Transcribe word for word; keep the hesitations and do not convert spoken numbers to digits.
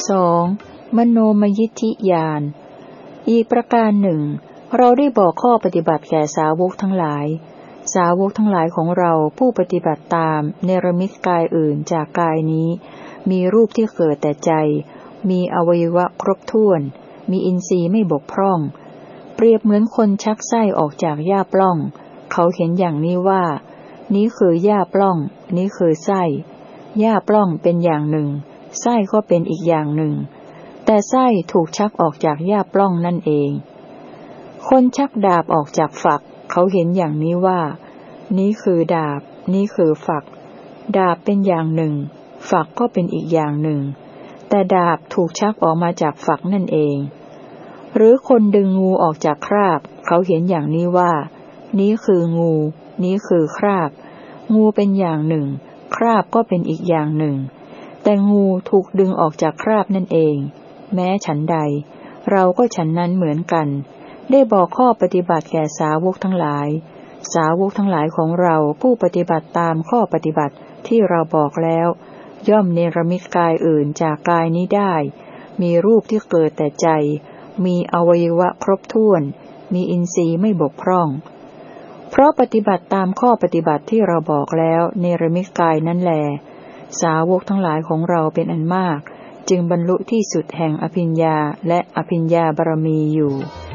สองมโนมยิทธิญาณอีกประการหนึ่งเราได้บอกข้อปฏิบัติแก่สาวกทั้งหลายสาวกทั้งหลายของเราผู้ปฏิบัติตามเนรมิตกายอื่นจากกายนี้มีรูปที่เกิดแต่ใจมีอวัยวะครบถ้วนมีอินทรีย์ไม่บกพร่องเปรียบเหมือนคนชักไส้ออกจากหญ้าปล้องเขาเห็นอย่างนี้ว่านี้คือหญ้าปล้องนี้คือไส้หญ้าปล้องเป็นอย่างหนึ่งไส้ก็เป็นอีกอย่างหนึ่งแต่ไส้ถูกชักออกจากหญ้าปล้องนั่นเองคนชักดาบออกจากฝักเขาเห็นอย่างนี้ว่านี้คือดาบนี้คือฝักดาบเป็นอย่างหนึ่งฝักก็เป็นอีกอย่างหนึ่งแต่ดาบถูกชักออกมาจากฝักนั่นเองหรือคนดึงงูออกจากคราบเขาเห็นอย่างนี้ว่านี้คืองูนี้คือคราบงูเป็นอย่างหนึ่งคราบก็เป็นอีกอย่างหนึ่งแต่งูถูกดึงออกจากคราบนั่นเองแม้ฉันใดเราก็ฉันนั้นเหมือนกันได้บอกข้อปฏิบัติแก่สาวกทั้งหลายสาวกทั้งหลายของเราผู้ปฏิบัติตามข้อปฏิบัติที่เราบอกแล้วย่อมเนรมิตกายอื่นจากกายนี้ได้มีรูปที่เกิดแต่ใจมีอวัยวะครบถ้วนมีอินทรีย์ไม่บกพร่องเพราะปฏิบัติตามข้อปฏิบัติที่เราบอกแล้วเนรมิตกายนั้นแลสาวกทั้งหลายของเราเป็นอันมากจึงบรรลุที่สุดแห่งอภิญญาและอภิญญาบารมีอยู่